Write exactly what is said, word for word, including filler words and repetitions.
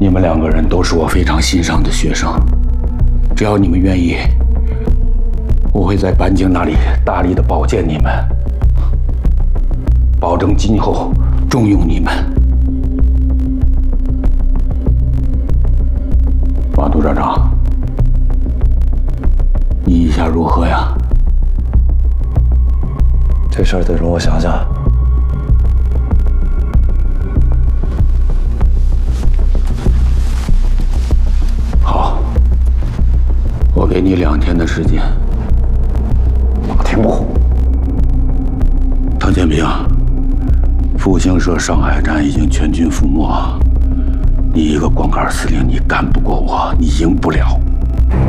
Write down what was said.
你们两个人都是我非常欣赏的学生，只要你们愿意，我会在班经那里大力的保荐你们，保证今后重用你们。王督察长，你意下如何呀？ 这事儿得容我想想。 我给你两天的时间。 哪天不好？ 唐建平，复兴社上海站已经全军覆没，你一个光杆司令，你干不过我，你赢不了。